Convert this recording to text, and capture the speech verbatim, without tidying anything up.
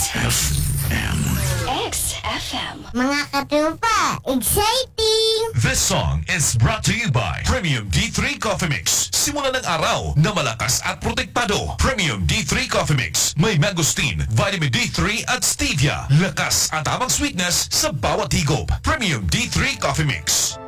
F M. X F M. Mga katupa, exciting! This song is brought to you by Premium D three Coffee Mix. Simula ng araw na malakas at protektado. Premium D three Coffee Mix. May mangosteen, vitamin D three at stevia. Lakas at tamang sweetness sa bawat higop. Premium D three Coffee Mix.